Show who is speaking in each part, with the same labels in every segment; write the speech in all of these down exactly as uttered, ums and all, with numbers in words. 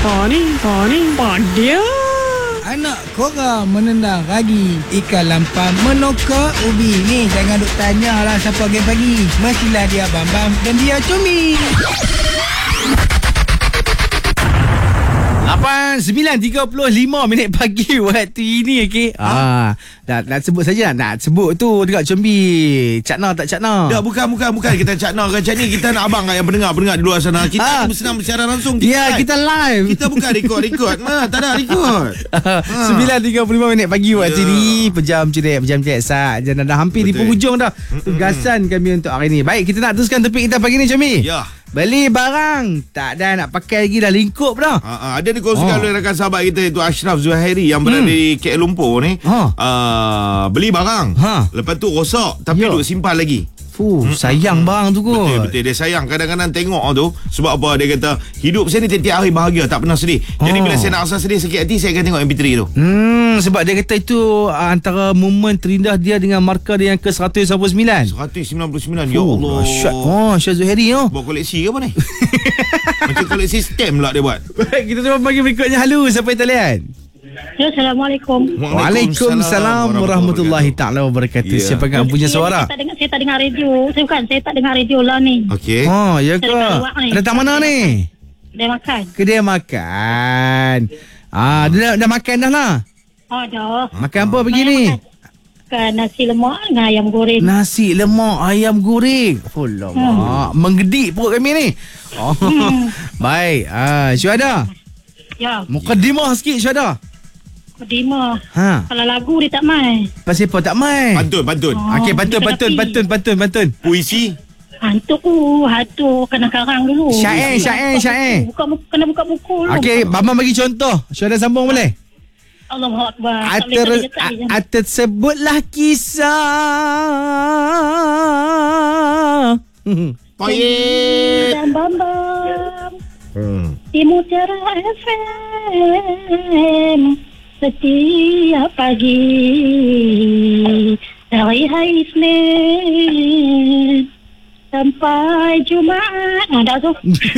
Speaker 1: Pani, pani, padia.
Speaker 2: Anak korang menendang ragi ikan lampam menokak ubi. Ni jangan duk tanya lah siapa game pagi. Mestilah dia Bambam dan dia Cumi.
Speaker 3: lapan sembilan tiga puluh lima minit pagi waktu ini, okey. Ah, nak nak sebut saja nak sebut tu dekat Combi. Cakna tak cakna?
Speaker 4: Tak, bukan bukan bukan kita cakna macam ni, kita nak abang yang pendengar-pendengar di luar sana. Kita
Speaker 3: Ah.
Speaker 4: bersenam secara langsung.
Speaker 3: Ya, kita live.
Speaker 4: Kita bukan rekod-rekod. Mah, tak ada rekod.
Speaker 3: sembilan tiga puluh lima minit pagi waktu
Speaker 4: Ya.
Speaker 3: ni. Pejam cerik, pejam cerik sat. Dan dah hampir di
Speaker 4: Betul.
Speaker 3: penghujung dah tugasan kami untuk hari ni. Baik, kita nak teruskan topik kita pagi ni, Combi.
Speaker 4: Ya.
Speaker 3: Beli barang tak ada nak pakai lagi, dah lingkup dah.
Speaker 4: Ha, ha, ada dikongsikan
Speaker 3: Oh.
Speaker 4: oleh rakan sahabat kita itu Ashraf Zuhairi yang berada
Speaker 3: Hmm.
Speaker 4: di Kuala Lumpur ni.
Speaker 3: Ha.
Speaker 4: Uh, beli barang.
Speaker 3: Ha.
Speaker 4: Lepas tu rosak tapi
Speaker 3: Ya.
Speaker 4: duk simpan lagi.
Speaker 3: Fuh, sayang bang tu kot.
Speaker 4: Betul, betul. Dia sayang kadang-kadang tengok tu. Sebab apa? Dia kata hidup saya ni tiap-tiap hari bahagia, tak pernah sedih. Jadi
Speaker 3: Oh.
Speaker 4: bila saya nak rasa sedih sakit hati, saya akan tengok M P tiga tu.
Speaker 3: Hmm, sebab dia kata itu uh, antara momen terindah dia dengan markah dia yang ke seratus sembilan puluh sembilan.
Speaker 4: seratus sembilan puluh sembilan. Ya Allah.
Speaker 3: Syat. Oh, Syah Zuhairi oh.
Speaker 4: Buat koleksi ke apa ni? Macam koleksi stamp lah dia buat.
Speaker 3: Baik, kita cuba bagi berikutnya. Halo, siapa yang talian?
Speaker 5: Ya, Assalamualaikum.
Speaker 3: Waalaikumsalam warahmatullahi taala wabarakatuh.
Speaker 4: Ya.
Speaker 3: Siapa yang punya suara?
Speaker 5: Saya tak dengar, saya tak dengar radio. Saya bukan, saya tak dengar radio lah ni.
Speaker 4: Okey.
Speaker 3: Oh, ya ke?
Speaker 5: Saya dekat luar ni.
Speaker 3: Ada tak mana ni?
Speaker 5: Dia makan.
Speaker 3: Kedai makan. Ah, dia dah, dah makan dah lah.
Speaker 5: Oh, dah.
Speaker 3: Makan apa begini?
Speaker 5: Makan nasi lemak dengan ayam goreng.
Speaker 3: Nasi lemak ayam goreng. Oh, lama. Menggedik perut kami ni. Oh. Baik. Ah, Syuhada.
Speaker 5: Ya,
Speaker 3: Mukadimah sikit Syuhada.
Speaker 5: Kodima.
Speaker 3: Ha.
Speaker 5: Kalau lagu dia tak main.
Speaker 3: Pasal apa tak main?
Speaker 4: Pantun, pantun.
Speaker 5: Oh,
Speaker 3: Okey, pantun,
Speaker 5: dia
Speaker 3: pantun,
Speaker 5: kena
Speaker 3: pantun, pantun, pantun.
Speaker 4: Puisi.
Speaker 5: Hantu ku, hantu kena karang dulu.
Speaker 3: Syair, syair, syair.
Speaker 5: Buka buku, kena buka buku dulu.
Speaker 3: Okey, Bambang bagi contoh. Syuhada sambung boleh?
Speaker 5: Allahu Akbar. Tak boleh
Speaker 3: Ater,
Speaker 5: tak boleh, tak boleh.
Speaker 3: a- ater sebutlah kisah.
Speaker 4: Toyet.
Speaker 5: Dan Bambam.
Speaker 4: Hmm.
Speaker 5: Di Mutiara F M setiap pagi dari hari Isnin sampai Jumaat. Ah, dah tu.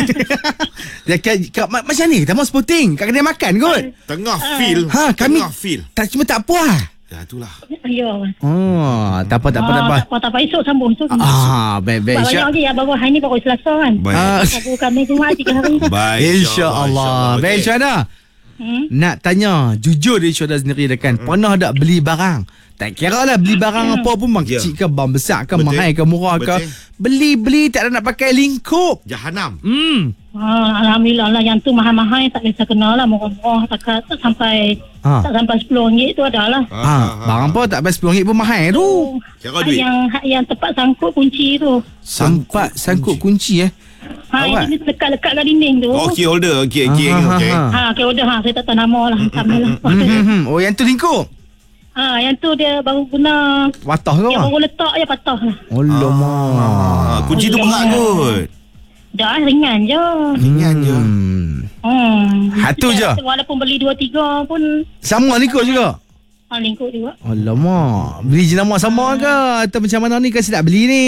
Speaker 3: Dia kat, kat, ma- macam ni, kita mau sporting kat kedai makan kot.
Speaker 4: Tengah feel.
Speaker 3: Ha, kami
Speaker 4: Tengah feel.
Speaker 3: tak cuma tak puas.
Speaker 4: Ya, itulah.
Speaker 5: Ya.
Speaker 3: Oh, tak apa, tak apa, tak apa.
Speaker 5: Ah, tak apa, tak apa. Esok sambung. Esok sambung.
Speaker 3: Ah, baik, baik.
Speaker 5: Banyak
Speaker 3: Insya-
Speaker 5: lagi ya, baru hari ni baru Selasa kan.
Speaker 4: Baik.
Speaker 3: Ah,
Speaker 5: Baru kami Jumaat tiga hari.
Speaker 4: Baik.
Speaker 3: InsyaAllah. Baik, Syuhada.
Speaker 5: Hmm?
Speaker 3: Nak tanya, jujur dia Syuhada sendiri dah kan, pernah tak beli barang? Tak kira lah beli barang apa pun, bang
Speaker 4: Ya.
Speaker 3: kecil ke, bang besar ke,
Speaker 4: Betul.
Speaker 3: mahal ke, murah ke.
Speaker 4: Betul.
Speaker 3: Beli-beli tak ada nak pakai lingkup.
Speaker 4: Jahanam.
Speaker 3: Hmm.
Speaker 5: Ah, Alhamdulillah lah, yang tu mahal-mahal tak bisa kenal lah, murah-murah tak, tak sampai
Speaker 3: Ha.
Speaker 5: tak sampai sepuluh ringgit tu ada lah.
Speaker 3: Ha, barang apa tak bayar sepuluh ringgit pun mahal tu.
Speaker 4: Kira duit.
Speaker 5: Yang yang tempat sangkut kunci tu.
Speaker 3: Sempat sangkut kunci eh.
Speaker 5: Ha,
Speaker 3: Awak?
Speaker 5: yang lekat-lekat kat dinding tu.
Speaker 4: Oh, key holder. Okey, okey,
Speaker 3: Ah,
Speaker 4: okey.
Speaker 3: ah,
Speaker 5: Ha, okay, udah ha, saya tak tahu nama lah. Sama lah.
Speaker 3: Hmm, hmm, hmm. Oh, yang tu lingkup.
Speaker 5: Ha, yang tu dia baru guna,
Speaker 3: Watah ke
Speaker 5: yang
Speaker 3: apa?
Speaker 5: baru letak je patah lah.
Speaker 3: Oh, lama.
Speaker 4: Ah, kunci tu berat kot.
Speaker 5: Dah ringan je.
Speaker 4: Ringan je.
Speaker 3: Hmm.
Speaker 5: Hmm.
Speaker 3: Hatu je?
Speaker 5: Walaupun beli dua tiga pun
Speaker 3: Sama lingkup juga.
Speaker 5: ha, lingkup juga.
Speaker 3: Alamak. Beli jenama sama ke? Atau macam mana ni kasi nak beli ni?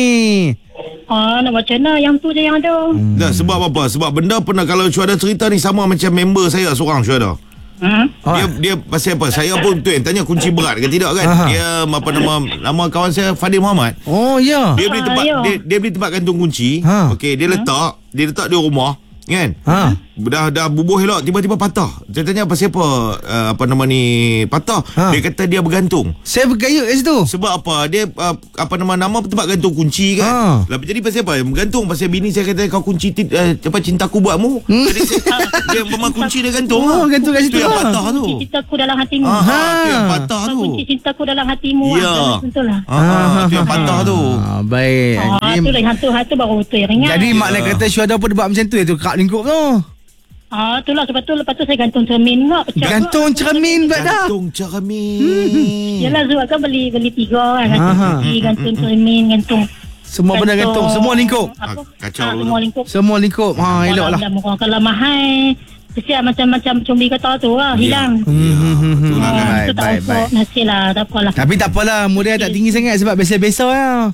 Speaker 5: Ha, nak macam mana yang tu je yang ada.
Speaker 4: Tak, sebab apa? Sebab benda pernah kalau Syuhada cerita ni sama macam member saya seorang Syuhada.
Speaker 5: Hmm.
Speaker 4: Dia dia pasal apa? Saya pun tu yang tanya kunci berat ke tidak kan?
Speaker 3: Aha.
Speaker 4: Dia apa nama nama kawan saya Fadil Muhammad.
Speaker 3: Oh, ya.
Speaker 4: Dia beli
Speaker 5: Ah,
Speaker 4: tempat
Speaker 5: ya.
Speaker 4: dia, dia beli tempat gantung kunci.
Speaker 3: Ha.
Speaker 4: Okey, dia letak, dia letak di rumah, kan?
Speaker 3: Ha.
Speaker 4: Dah dah bubuh elok tiba-tiba patah. Saya tanya pasal apa uh, apa nama ni patah.
Speaker 3: Ha.
Speaker 4: Dia kata dia bergantung.
Speaker 3: Saya bergayut kat situ.
Speaker 4: Sebab apa? Dia uh, apa nama nama tempat gantung kunci kan.
Speaker 3: Ha.
Speaker 4: Lepas jadi pasal apa? Bergantung pasal bini saya kata kau kunci ti, uh, apa cintaku buatmu. Jadi saya, dia memang kunci dia gantung.
Speaker 3: Oh,
Speaker 4: lah.
Speaker 3: gantung kat situ
Speaker 4: Itu yang
Speaker 3: lah.
Speaker 4: patah tu.
Speaker 5: Kunci cintaku dalam hatimu.
Speaker 4: Ah,
Speaker 3: Ha.
Speaker 4: ha. Itu yang patah tu.
Speaker 5: Kunci cintaku dalam hatimu.
Speaker 4: Ya.
Speaker 5: Ah, betul lah.
Speaker 4: Ha, ha, itu yang patah tu.
Speaker 3: Ah, baik.
Speaker 5: Ah,
Speaker 3: Jadi,
Speaker 5: tu lah hantu hantu baru tu yang ringan.
Speaker 3: jadi maknanya kata Syuhada pun dia buat macam tu, itu kak lingkup tu.
Speaker 5: Ah, itulah sebab tu lepas tu saya gantung cermin pula. Pecah
Speaker 3: Gantung
Speaker 5: pula.
Speaker 3: cermin pula dah.
Speaker 4: Gantung cermin.
Speaker 5: Yalah Zul kan beli beli tiga kan. Gantung
Speaker 3: Aha.
Speaker 5: kunci, gantung cermin, gantung
Speaker 3: Semua benda gantung, semua lingkup.
Speaker 5: Apa?
Speaker 4: Ah, kacau
Speaker 5: Ah,
Speaker 4: tu.
Speaker 5: semua lingkup.
Speaker 3: Semua lingkup. Ha, elok lah.
Speaker 5: Dah murah. Kalau mahal kesian macam-macam Combi kata tu lah, hilang.
Speaker 3: Hmm,
Speaker 4: Betul lah kan.
Speaker 5: Ah,
Speaker 3: Baik,
Speaker 5: tu tak
Speaker 3: baik,
Speaker 5: usah
Speaker 3: baik.
Speaker 5: nasi lah, tak apalah.
Speaker 3: Tapi tak apalah, mudah tak tinggi sangat sebab biasa-biasa lah.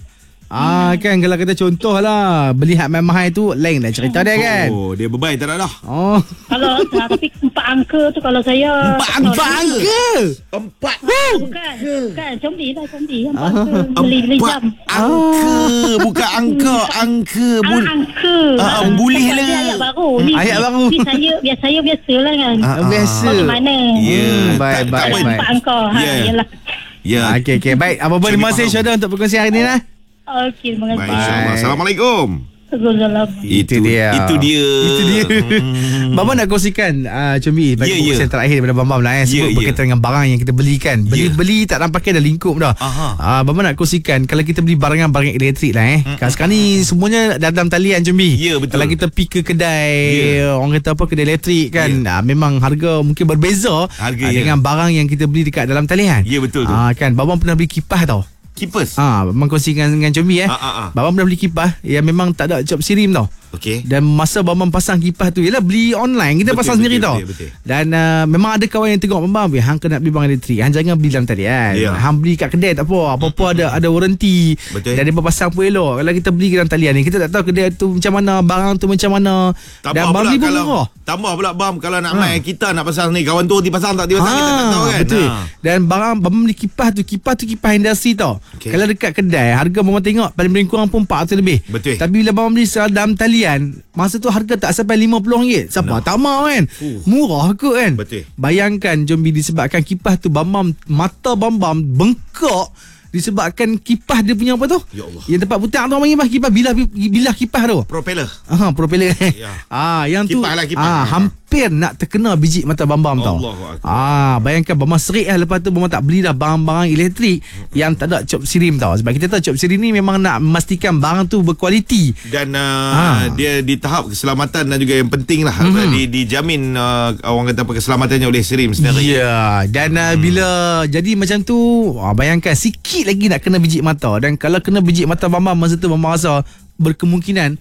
Speaker 3: Ah kan kalau kita contoh lah beli hak mahal tu lain dah cerita dia kan.
Speaker 4: Oh, dia bebai tak ada dah.
Speaker 3: Oh.
Speaker 5: Kalau ah, tapi empat angka tu kalau saya
Speaker 4: Empat
Speaker 5: kalau
Speaker 3: Empat
Speaker 5: saya-
Speaker 3: angka.
Speaker 4: Empat
Speaker 5: Bukan, bukan, combi lah, combi. Empat angka. Beli beli
Speaker 4: Empat
Speaker 5: jam.
Speaker 4: angka, bukan angka, angka
Speaker 5: Ah,
Speaker 4: bul.
Speaker 5: angka.
Speaker 4: Ah, boleh
Speaker 5: Sebab
Speaker 4: lah.
Speaker 5: dia ayat baru. Ni,
Speaker 3: Ayat baru.
Speaker 5: Ni saya, biasa saya biasalah kan.
Speaker 4: Ah, ah.
Speaker 3: Biasa.
Speaker 5: Bagaimana?
Speaker 4: Ya,
Speaker 3: Hmm,
Speaker 4: tak-
Speaker 3: baik,
Speaker 4: tak
Speaker 3: baik,
Speaker 4: apa.
Speaker 3: baik.
Speaker 5: Empat angka. Ha,
Speaker 4: Ya.
Speaker 5: yalah.
Speaker 4: Ya.
Speaker 3: Okey okey baik. Apa-apa terima kasih
Speaker 4: Faham.
Speaker 3: Syada untuk perkongsian hari ni lah.
Speaker 5: Okey, terima
Speaker 4: Baik,
Speaker 5: kasih.
Speaker 4: insyaAllah.
Speaker 3: Bye.
Speaker 4: Assalamualaikum.
Speaker 5: Assalamualaikum.
Speaker 3: Itu dia.
Speaker 4: Itu dia.
Speaker 3: Itu dia. Bambang nak kongsikan uh, Combi bagi
Speaker 4: Ya,
Speaker 3: yeah,
Speaker 4: ya.
Speaker 3: yeah. terakhir daripada Bambang lah eh, sebut
Speaker 4: Ya, ya.
Speaker 3: berkaitan dengan barang yang kita belikan. Beli-beli tak nampaknya dah lingkup dah.
Speaker 4: Aha.
Speaker 3: Ah, Bambang nak kongsikan kalau kita beli barangan-barangan elektrik lah eh. Mm-hmm. Sekarang ni semuanya dalam talian Combi.
Speaker 4: Ya, betul.
Speaker 3: Kalau kita pergi ke kedai,
Speaker 4: Ya.
Speaker 3: orang kata apa kedai elektrik kan,
Speaker 4: Ya.
Speaker 3: ah, memang harga mungkin berbeza
Speaker 4: Harga,
Speaker 3: ah,
Speaker 4: ya.
Speaker 3: dengan barang yang kita beli dekat dalam talian.
Speaker 4: Ya, betul tu.
Speaker 3: Ah, kan Bambang pernah beli kipas tau.
Speaker 4: Kipas.
Speaker 3: Ah, Bambang kongsikan dengan Combi eh.
Speaker 4: Ah, ah, ah.
Speaker 3: Bambang pernah beli kipas yang memang tak ada job sirim tau.
Speaker 4: Okey.
Speaker 3: Dan masa Bambang pasang kipas tu, yelah beli online, kita
Speaker 4: Betul,
Speaker 3: pasang sendiri
Speaker 4: betul,
Speaker 3: tau.
Speaker 4: betul, betul.
Speaker 3: Dan uh, memang ada kawan yang tengok Bambang, "Weh, hang kena beli barang elektrik, hang jangan beli dalam talian.
Speaker 4: Ya.
Speaker 3: Hang beli kat kedai tak apa, apa-apa ada ada warranty.
Speaker 4: Betul.
Speaker 3: Dan dia pasang pun elok. Kalau kita beli dalam talian ni, kita tak tahu kedai tu macam mana, barang tu macam mana. Dan
Speaker 4: Tambah
Speaker 3: barang
Speaker 4: pula
Speaker 3: ni pun
Speaker 4: kalau
Speaker 3: murah."
Speaker 4: tambah pula bam kalau nak main kita nak pasang ni kawan tu dipasang tak dipasang kita tak tahu kan.
Speaker 3: Betul.
Speaker 4: Ha.
Speaker 3: Dan barang Bambang beli kipas tu, kipas tu kipas industri tau.
Speaker 4: Okey.
Speaker 3: Kalau dekat kedai, harga Bambang tengok paling kurang pun empat ratus lebih.
Speaker 4: Betul.
Speaker 3: Tapi bila Bambang beli dalam talian, masa tu harga tak sampai lima puluh ringgit. Siapa tak mau kan?
Speaker 4: Fuh.
Speaker 3: Murah kot kan?
Speaker 4: Betul.
Speaker 3: Bayangkan Jombi disebabkan kipas tu Bambang, mata Bambang bengkak disebabkan kipas dia punya apa tu?
Speaker 4: Ya Allah.
Speaker 3: Yang tempat butang tu panggil kipas bilah bilah kipas tu.
Speaker 4: Propeller.
Speaker 3: Ah, propeller.
Speaker 4: Ya.
Speaker 3: Ah, yang tu
Speaker 4: Kipas lah, kipas.
Speaker 3: ah, hampir nak terkena biji mata Bambang tau.
Speaker 4: Allahu Akbar.
Speaker 3: Ah, bayangkan Bambang serik lah, lepas tu Bambang tak beli dah barang-barang elektrik yang tak ada cop sirim tau. Sebab kita tahu cop sirim ni memang nak memastikan barang tu berkualiti.
Speaker 4: Dan uh,
Speaker 3: Ha.
Speaker 4: dia di tahap keselamatan dan juga yang penting lah
Speaker 3: Mhm.
Speaker 4: di, dijamin uh, orang kata apa keselamatannya oleh SIRIM sendiri.
Speaker 3: Ya, dan uh, bila jadi macam tu, ah, bayangkan sikit lagi nak kena biji mata. Dan kalau kena biji mata Bambang, masa tu Bambang rasa berkemungkinan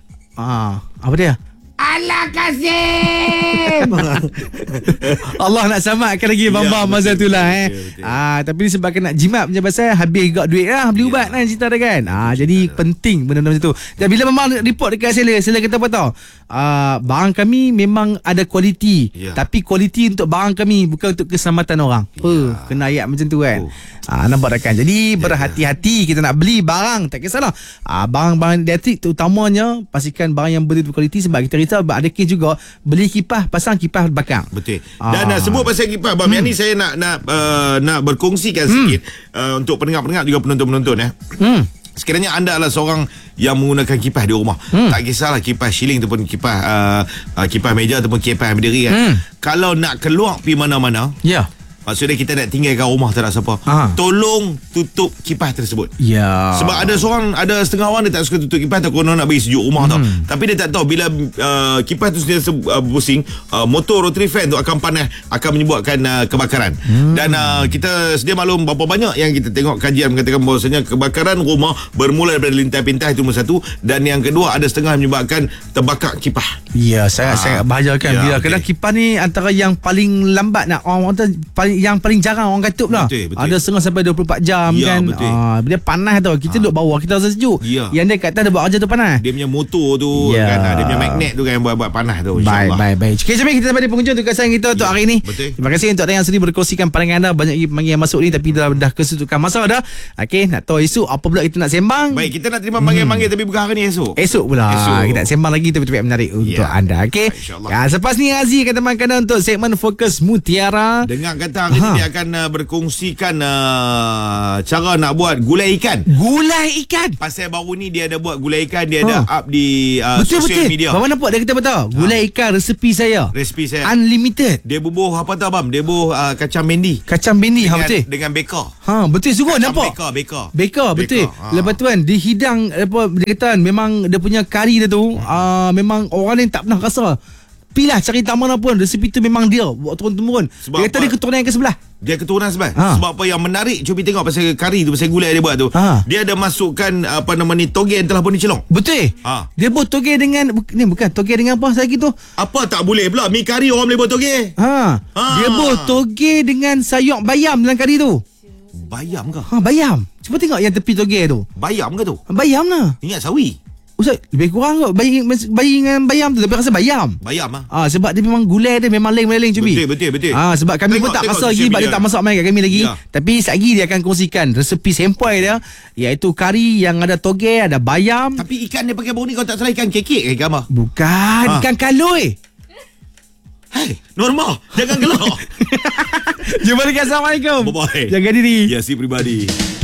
Speaker 3: ah, apa dia? Allah Kasim. Allah nak selamatkan lagi Bambang
Speaker 4: Ya,
Speaker 3: masa
Speaker 4: betul,
Speaker 3: tu lah
Speaker 4: betul,
Speaker 3: eh.
Speaker 4: betul, betul.
Speaker 3: Ah, tapi disebabkan nak jimat punya pasal habis gak duit lah beli ubat kan cerita dia kan. Ah, jadi penting benda-benda macam tu. Dan bila Bambang report dekat seller, seller kata apa tau? Ah, barang kami memang ada kualiti,
Speaker 4: Ya.
Speaker 3: tapi kualiti untuk barang kami bukan untuk keselamatan orang. Oh, kena ayat macam tu kan.
Speaker 4: Oh.
Speaker 3: Ah, nampak tak kan? Jadi berhati-hati kita nak beli barang, tak kisahlah. Ah, barang-barang elektrik terutamanya pastikan barang yang betul kualiti, sebab kita risau ada kes juga beli kipas pasang kipas bakar.
Speaker 4: Betul.
Speaker 3: Ah.
Speaker 4: Dan uh, sebut pasal kipas bam, yang ni saya nak nak uh, nak berkongsikan sikit uh, untuk pendengar-pendengar juga penonton-penonton eh.
Speaker 3: Hmm.
Speaker 4: Sekiranya anda adalah seorang yang menggunakan kipas di rumah, hmm. tak kisahlah kipas shilling ataupun kipas uh, uh, kipas meja ataupun kipas berdiri kan.
Speaker 3: Hmm.
Speaker 4: Kalau nak keluar pergi mana-mana,
Speaker 3: Ya.
Speaker 4: maksudnya kita nak tinggalkan rumah tak ada siapa,
Speaker 3: Ah.
Speaker 4: tolong tutup kipas tersebut.
Speaker 3: Ya.
Speaker 4: Sebab ada seorang, ada setengah orang dia tak suka tutup kipas, takut orang nak bagi sejuk rumah hmm. tau. Tapi dia tak tahu bila uh, kipas tu sendiri uh, pusing, uh, motor rotary fan tu akan panas, akan menyebabkan uh, kebakaran. Hmm. Dan uh, kita sedia maklum berapa banyak yang kita tengok kajian mengatakan bahawasanya kebakaran rumah bermula daripada lintai pintas, itu nombor satu. Dan yang kedua, ada setengah menyebabkan terbakar kipas.
Speaker 3: Ya, sangat-sangat
Speaker 4: Ah.
Speaker 3: bahaya kan.
Speaker 4: Ya,
Speaker 3: Bila
Speaker 4: okey.
Speaker 3: kadang kipas ni antara yang paling lambat nak orang kata paling yang paling jarang orang katup lah.
Speaker 4: Betul, betul.
Speaker 3: Ada setengah sampai dua puluh empat jam
Speaker 4: Ya,
Speaker 3: kan.
Speaker 4: betul.
Speaker 3: Ah, dia panas tau. Kita duduk bawah, kita rasa sejuk.
Speaker 4: Ya.
Speaker 3: Yang dia kat atas dia buat kerja tu panas.
Speaker 4: Dia punya motor tu
Speaker 3: Ya.
Speaker 4: kan, dia punya magnet tu kan yang buat-buat panas tu,
Speaker 3: Baik,
Speaker 4: insyaAllah.
Speaker 3: baik, baik. Okay, jom kita sampai di penghujung tugasan kita untuk
Speaker 4: Ya,
Speaker 3: hari ini.
Speaker 4: betul.
Speaker 3: Terima kasih untuk anda yang sudi berkongsikan pandangan anda. Banyak lagi panggil yang masuk ni, tapi dah, dah kesutukan masa dah. Okey, nak tahu esok apa pula kita nak sembang?
Speaker 4: Baik, kita nak terima panggil-panggil tapi bukan hari ni, esok.
Speaker 3: Esok pula
Speaker 4: Esok.
Speaker 3: kita nak sembang lagi topik-topik menarik untuk anda. Okey.
Speaker 4: Baik, insyaAllah.
Speaker 3: Ya, selepas ni Aziz akan temankan anda untuk segmen Fokus Mutiara.
Speaker 4: Dengar kata hari ni
Speaker 3: Aha.
Speaker 4: dia akan uh, berkongsikan uh, cara nak buat gulai ikan.
Speaker 3: Gulai ikan.
Speaker 4: Pasal baru ni dia ada buat gulai ikan, dia ada
Speaker 3: Ha.
Speaker 4: up di uh,
Speaker 3: Betul
Speaker 4: social
Speaker 3: betul.
Speaker 4: media.
Speaker 3: Bapa nampak dia kata apa tahu? Gulai ikan resepi saya.
Speaker 4: Resepi saya.
Speaker 3: Unlimited.
Speaker 4: Dia bubuh apa tahu bam? Dia bubuh uh, kacang mendi.
Speaker 3: Kacang bendi ha
Speaker 4: Dengan,
Speaker 3: betul.
Speaker 4: dengan beka.
Speaker 3: Ha betul sungguh
Speaker 4: Kacang
Speaker 3: nampak.
Speaker 4: Beka, beka.
Speaker 3: Beka betul.
Speaker 4: Ha.
Speaker 3: Lepas tu kan dihidang apa dia kata kan, memang dia punya kari dia tu uh, memang orang lain tak pernah rasa. Pilah cari tak mana pun resepi tu memang dia buat turun-temurun.
Speaker 4: Sebab
Speaker 3: Dia kata
Speaker 4: apa?
Speaker 3: dia keturunan yang ke sebelah.
Speaker 4: Dia keturunan sebab
Speaker 3: Ha.
Speaker 4: Sebab apa yang menarik, cuba tengok pasal kari tu, pasal gulai dia buat tu.
Speaker 3: Ha.
Speaker 4: Dia ada masukkan apa nama ni, toge yang telah pun dicelong.
Speaker 3: Betul.
Speaker 4: Ha.
Speaker 3: Dia buat toge dengan bu- ni bukan toge dengan apa lagi tu?
Speaker 4: Apa tak boleh pula mi kari orang boleh buat toge?
Speaker 3: Ha.
Speaker 4: Ha.
Speaker 3: Dia buat toge dengan sayur bayam dalam kari tu.
Speaker 4: Bayam ke?
Speaker 3: Ha bayam. Cuba tengok yang tepi toge tu.
Speaker 4: Bayam ke tu?
Speaker 3: Bayam lah.
Speaker 4: Ingat sawi.
Speaker 3: Ustaz, lebih kurang kot bayi, bayi dengan bayam tu. Tapi rasa bayam.
Speaker 4: Bayam ah.
Speaker 3: Ah, sebab dia memang gulai dia memang lain-lain cubi.
Speaker 4: Betul betul betul.
Speaker 3: Ah, sebab kami
Speaker 4: Tengok-
Speaker 3: pun tak
Speaker 4: tengok
Speaker 3: rasa lagi
Speaker 4: social
Speaker 3: sebab dia
Speaker 4: media.
Speaker 3: tak masak main kat kami lagi.
Speaker 4: Ya.
Speaker 3: Tapi sekejap dia akan kongsikan resepi sempoi dia, iaitu kari yang ada toge, ada bayam.
Speaker 4: Tapi ikan dia pakai bau ni, kau tak salah ikan kekek ke ikan apa?
Speaker 3: Bukan,
Speaker 4: Ah.
Speaker 3: ikan kaloi.
Speaker 4: Hai, Norma, jangan gelak.
Speaker 3: Jumpa lagi. Assalamualaikum.
Speaker 4: Bye-bye.
Speaker 3: Jaga diri.
Speaker 4: Ya, si pribadi.